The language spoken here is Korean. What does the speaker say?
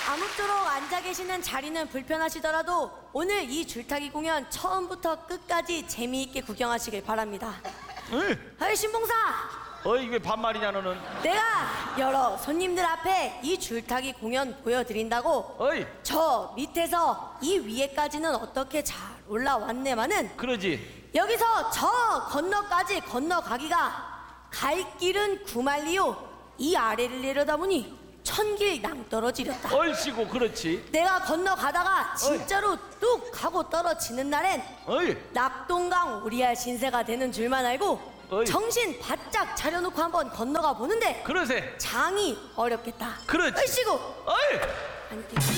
아무쪼록 앉아 계시는 자리는 불편하시더라도 오늘 이 줄타기 공연 처음부터 끝까지 재미있게 구경하시길 바랍니다. 어이 신봉사! 어이 왜 반말이냐 너는? 내가 여러 손님들 앞에 이 줄타기 공연 보여드린다고 어이 저 밑에서 이 위에까지는 어떻게 잘 올라왔네마는 그러지. 여기서 저 건너까지 건너가기가 갈 길은 구만리요 이 아래를 내려다보니 천길 낭떨어지렸다. 얼씨구 그렇지. 내가 건너가다가 진짜로 뚝 하고 떨어지는 날엔 어이 낙동강 오리알 신세가 되는 줄만 알고 어이. 정신 바짝 차려놓고 한번 건너가 보는데 그러세. 장이 어렵겠다. 그렇지. 얼씨구 어이 아니